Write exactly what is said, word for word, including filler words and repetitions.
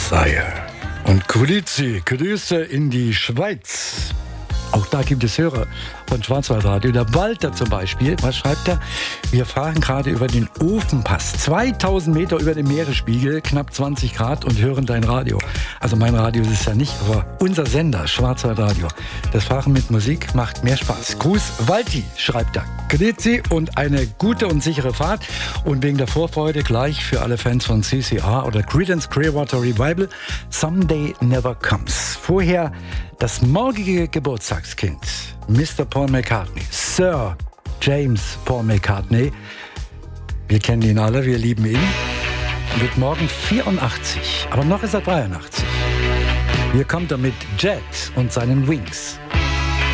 Sire und Grüezi, Grüße in die Schweiz. Auch da gibt es Hörer von Schwarzwaldradio. Der Walter zum Beispiel, was schreibt er? Wir fahren gerade über den Ofenpass, zweitausend Meter über dem Meeresspiegel, knapp zwanzig Grad und hören dein Radio. Also mein Radio ist es ja nicht, aber unser Sender, Schwarzwaldradio. Das Fahren mit Musik macht mehr Spaß. Gruß, Walti, schreibt er. Grüezi und eine gute und sichere Fahrt. Und wegen der Vorfreude gleich für alle Fans von C C R oder Creedence Clearwater Revival, Someday Never Comes. Vorher das morgige Geburtstagskind, Mister Paul McCartney, Sir James Paul McCartney. Wir kennen ihn alle, wir lieben ihn. Wird morgen vierundachtzig, aber noch ist er dreiundachtzig. Hier kommt er mit Jet und seinen Wings.